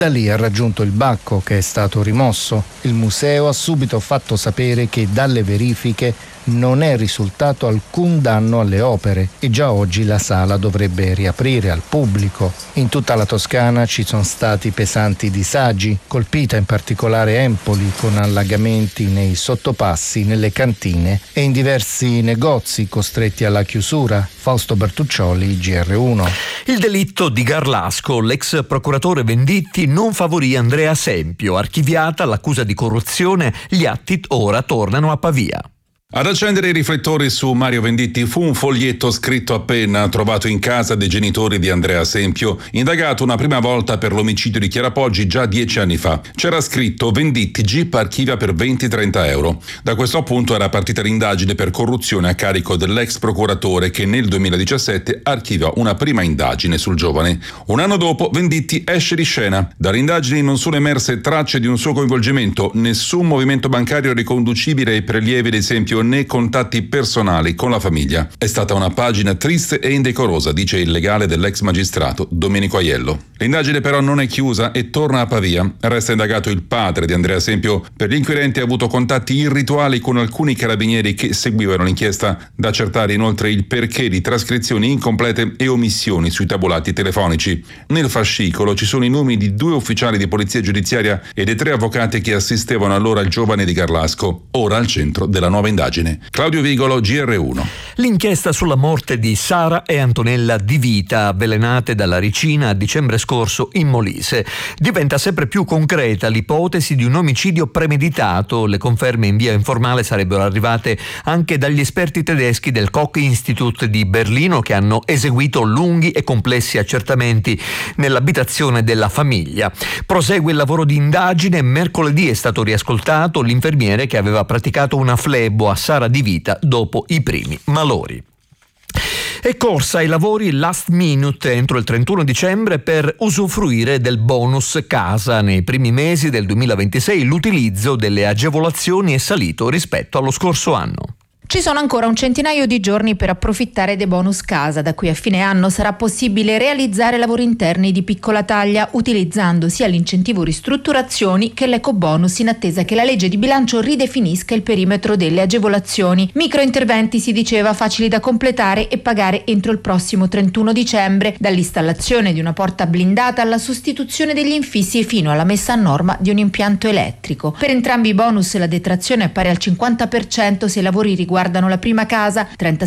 Da lì ha raggiunto il Bacco, che è stato rimosso. Il museo ha subito fatto sapere che dalle verifiche non è risultato alcun danno alle opere e già oggi la sala dovrebbe riaprire al pubblico. In tutta la Toscana ci sono stati pesanti disagi, colpita in particolare Empoli con allagamenti nei sottopassi, nelle cantine e in diversi negozi costretti alla chiusura. Fausto Bertuccioli, GR1. Il delitto di Garlasco, l'ex procuratore Venditti non favorì Andrea Sempio. Archiviata l'accusa di corruzione, gli atti ora tornano a Pavia. Ad accendere i riflettori su Mario Venditti fu un foglietto scritto a penna trovato in casa dei genitori di Andrea Sempio, indagato una prima volta per l'omicidio di Chiara Poggi già 10 anni fa. C'era scritto: Venditti, GIP archivia per 20-30 euro. Da questo appunto era partita l'indagine per corruzione a carico dell'ex procuratore che nel 2017 archiviò una prima indagine sul giovane. Un anno dopo Venditti esce di scena. Dalle indagini non sono emerse tracce di un suo coinvolgimento, nessun movimento bancario riconducibile ai prelievi di Sempio né contatti personali con la famiglia. È stata una pagina triste e indecorosa, dice il legale dell'ex magistrato Domenico Aiello. L'indagine però non è chiusa e torna a Pavia. Resta indagato il padre di Andrea Sempio. Per gli inquirenti ha avuto contatti irrituali con alcuni carabinieri che seguivano l'inchiesta. Da accertare inoltre il perché di trascrizioni incomplete e omissioni sui tabulati telefonici. Nel fascicolo ci sono i nomi di 2 ufficiali di polizia giudiziaria e dei 3 avvocati che assistevano allora il giovane di Garlasco, ora al centro della nuova indagine. Claudio Vigolo, GR1. L'inchiesta sulla morte di Sara e Antonella Di Vita, avvelenate dalla ricina a dicembre scorso in Molise. Diventa sempre più concreta l'ipotesi di un omicidio premeditato. Le conferme in via informale sarebbero arrivate anche dagli esperti tedeschi del Koch Institute di Berlino, che hanno eseguito lunghi e complessi accertamenti nell'abitazione della famiglia. Prosegue il lavoro di indagine. Mercoledì è stato riascoltato l'infermiere che aveva praticato una flebo a Sara Di Vita dopo i primi malori. È corsa ai lavori last minute entro il 31 dicembre per usufruire del bonus casa. Nei primi mesi del 2026 l'utilizzo delle agevolazioni è salito rispetto allo scorso anno. Ci sono ancora un centinaio di giorni per approfittare dei bonus casa. Da qui a fine anno sarà possibile realizzare lavori interni di piccola taglia utilizzando sia l'incentivo ristrutturazioni che l'ecobonus, in attesa che la legge di bilancio ridefinisca il perimetro delle agevolazioni. Microinterventi, si diceva, facili da completare e pagare entro il prossimo 31 dicembre, dall'installazione di una porta blindata alla sostituzione degli infissi fino alla messa a norma di un impianto elettrico. Per entrambi i bonus la detrazione è pari al 50% se i lavori riguardano la prima casa,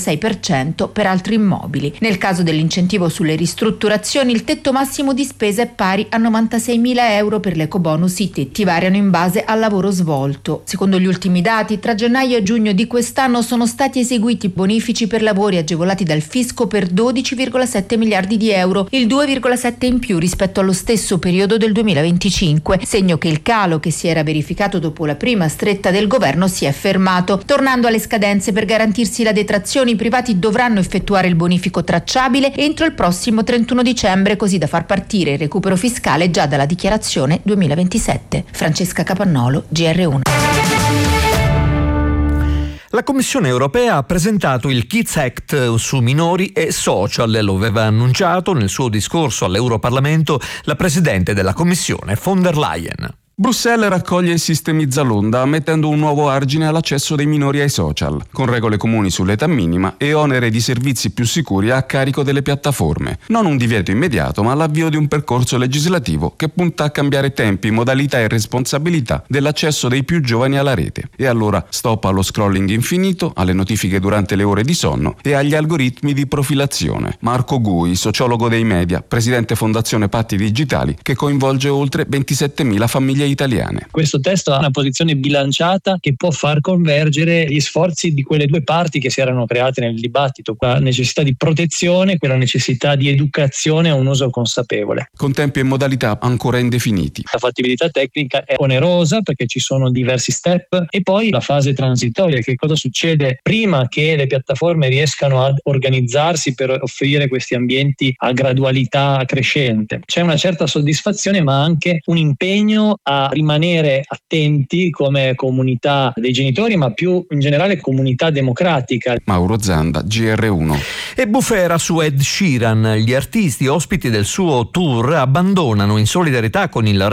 36% per altri immobili. Nel caso dell'incentivo sulle ristrutturazioni, il tetto massimo di spesa è pari a 96.000 euro. Per l'ecobonus i tetti variano in base al lavoro svolto. Secondo gli ultimi dati, tra gennaio e giugno di quest'anno sono stati eseguiti bonifici per lavori agevolati dal fisco per 12,7 miliardi di euro, il 2,7 in più rispetto allo stesso periodo del 2025, segno che il calo che si era verificato dopo la prima stretta del governo si è fermato. Tornando alle scadenze, per garantirsi la detrazione i privati dovranno effettuare il bonifico tracciabile entro il prossimo 31 dicembre, così da far partire il recupero fiscale già dalla dichiarazione 2027. Francesca Capannolo, GR1. La Commissione europea ha presentato il Kids Act su minori e social. Lo aveva annunciato nel suo discorso all'Europarlamento la Presidente della Commissione, von der Leyen. Bruxelles raccoglie e sistemizza l'onda, mettendo un nuovo argine all'accesso dei minori ai social, con regole comuni sull'età minima e onere di servizi più sicuri a carico delle piattaforme. Non un divieto immediato, ma l'avvio di un percorso legislativo che punta a cambiare tempi, modalità e responsabilità dell'accesso dei più giovani alla rete. E allora stop allo scrolling infinito, alle notifiche durante le ore di sonno e agli algoritmi di profilazione. Marco Gui, sociologo dei media, presidente Fondazione Patti Digitali, che coinvolge oltre 27.000 famiglie italiane. Questo testo ha una posizione bilanciata che può far convergere gli sforzi di quelle due parti che si erano create nel dibattito, la necessità di protezione, quella necessità di educazione a un uso consapevole. Con tempi e modalità ancora indefiniti. La fattibilità tecnica è onerosa perché ci sono diversi step, e poi la fase transitoria, che cosa succede prima che le piattaforme riescano ad organizzarsi per offrire questi ambienti a gradualità crescente. C'è una certa soddisfazione, ma anche un impegno a a rimanere attenti come comunità dei genitori, ma più in generale comunità democratica. Mauro Zanda, GR1. E bufera su Ed Sheeran. Gli artisti ospiti del suo tour abbandonano in solidarietà con il